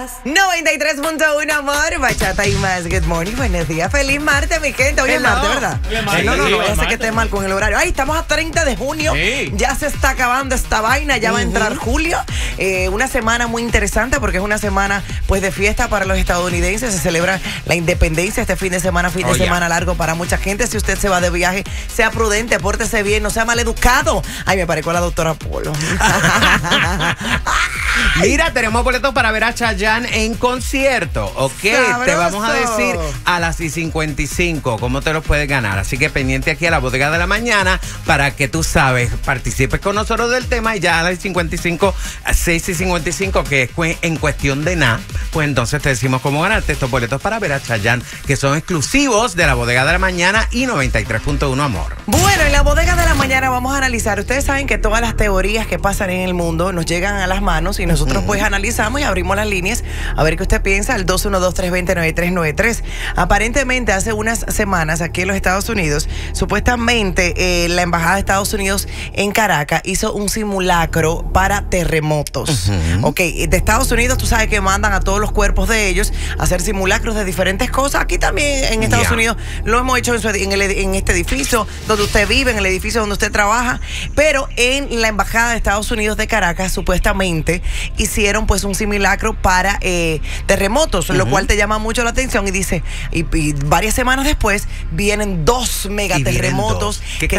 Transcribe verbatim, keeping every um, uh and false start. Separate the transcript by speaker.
Speaker 1: noventa y tres punto uno, amor, bachata y más. Good morning, buenos días, feliz martes, mi gente. Hoy es martes, ¿verdad?
Speaker 2: Hoy es martes,
Speaker 1: no, no,
Speaker 2: sí,
Speaker 1: no,
Speaker 2: hoy
Speaker 1: voy a
Speaker 2: es
Speaker 1: hacer que
Speaker 2: martes.
Speaker 1: esté mal con el horario. Ay, estamos a treinta de junio,
Speaker 2: Sí.
Speaker 1: ya se está acabando esta vaina, ya va a entrar julio. Eh, una semana muy interesante porque es una semana pues de fiesta para los estadounidenses. Se celebra la independencia este fin de semana, fin de
Speaker 2: Oh, yeah.
Speaker 1: semana largo para mucha gente. Si usted se va de viaje, sea prudente, pórtese bien, no sea maleducado. Ay, me parezco a la doctora Polo.
Speaker 3: Mira, tenemos boletos para ver a Chayanne en concierto, ¿ok?
Speaker 1: Sabroso.
Speaker 3: Te vamos a decir a las y cincuenta y cinco cómo te los puedes ganar. Así que pendiente aquí a la bodega de la mañana para que tú sabes, participes con nosotros del tema y ya a las cincuenta y cinco, a seis y cincuenta y cinco, que es cu- en cuestión de nada, pues entonces te decimos cómo ganarte estos boletos para ver a Chayanne, que son exclusivos de la bodega de la mañana y noventa y tres punto uno, amor.
Speaker 1: Bueno, en la bodega de la mañana vamos a analizar. Ustedes saben que todas las teorías que pasan en el mundo nos llegan a las manos y nosotros pues analizamos y abrimos las líneas a ver qué usted piensa al dos uno dos, tres dos cero, nueve tres nueve tres. Aparentemente hace unas semanas aquí en los Estados Unidos, supuestamente eh, la Embajada de Estados Unidos en Caracas hizo un simulacro para terremotos.
Speaker 3: Ujú.
Speaker 1: Ok, de Estados Unidos tú sabes que mandan a todos los cuerpos de ellos a hacer simulacros de diferentes cosas. Aquí también en Estados
Speaker 3: Ya.
Speaker 1: Unidos lo hemos hecho en, su edi- en, el edi- en este edificio donde usted vive, en el edificio donde usted trabaja, pero en la Embajada de Estados Unidos de Caracas supuestamente hicieron pues un simulacro para eh, terremotos, lo cual te llama mucho la atención y dice, y, y varias semanas después vienen dos megaterremotos
Speaker 3: vienen dos. ¿Qué
Speaker 1: que